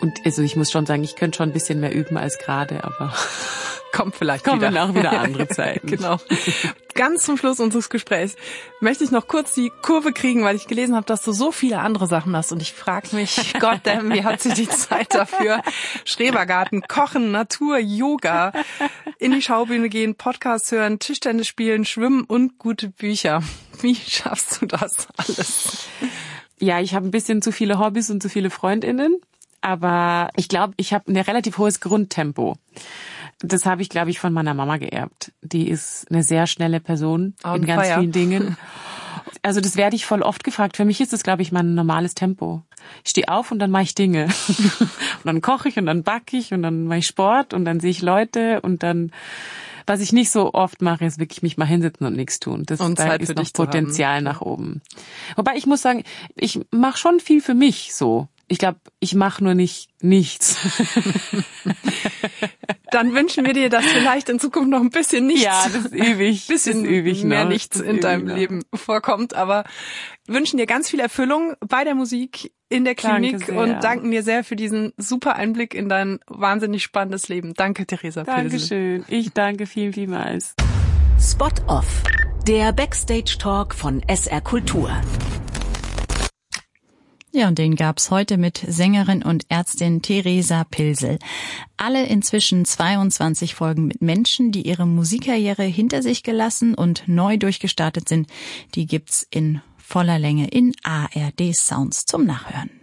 Und also ich muss schon sagen, ich könnte schon ein bisschen mehr üben als gerade, aber kommen auch wieder andere Zeiten. Genau. Ganz zum Schluss unseres Gesprächs möchte ich noch kurz die Kurve kriegen, weil ich gelesen habe, dass du so viele andere Sachen hast. Und ich frage mich, Goddamn, wie hat sie die Zeit dafür? Schrebergarten, Kochen, Natur, Yoga, in die Schaubühne gehen, Podcasts hören, Tischtennis spielen, schwimmen und gute Bücher. Wie schaffst du das alles? Ja, ich habe ein bisschen zu viele Hobbys und zu viele FreundInnen. Aber ich glaube, ich habe ein relativ hohes Grundtempo. Das habe ich, glaube ich, von meiner Mama geerbt. Die ist eine sehr schnelle Person in ganz vielen Dingen. Also das werde ich voll oft gefragt. Für mich ist das, glaube ich, mein normales Tempo. Ich stehe auf und dann mache ich Dinge. Und dann koche ich und dann backe ich und dann mache ich Sport und dann sehe ich Leute und dann, was ich nicht so oft mache, ist wirklich mich mal hinsetzen und nichts tun. Da ist noch Potenzial nach oben. Wobei ich muss sagen, ich mache schon viel für mich so. Ich glaube, ich mache nur nicht nichts. Dann wünschen wir dir, dass vielleicht in Zukunft noch ein bisschen nichts. Ja, das ist ewig. Bisschen ewig mehr nichts in deinem Leben vorkommt. Aber wünschen dir ganz viel Erfüllung bei der Musik, in der Klinik und danken dir sehr für diesen super Einblick in dein wahnsinnig spannendes Leben. Danke, Theresa Pilsel. Dankeschön. Ich danke vielmals. Spot Off, der Backstage-Talk von SR Kultur. Ja, und den gab's heute mit Sängerin und Ärztin Theresa Pilsel. Alle inzwischen 22 Folgen mit Menschen, die ihre Musikkarriere hinter sich gelassen und neu durchgestartet sind, die gibt's in voller Länge in ARD Sounds zum Nachhören.